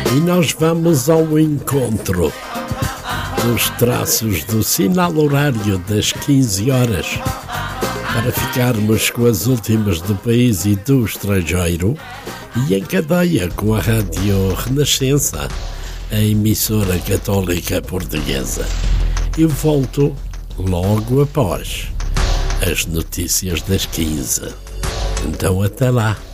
E nós vamos ao encontro dos traços do sinal horário das 15 horas para ficarmos com as últimas do país e do estrangeiro e em cadeia com a Rádio Renascença, a emissora católica portuguesa. Eu volto logo após as notícias das 15. Então até lá.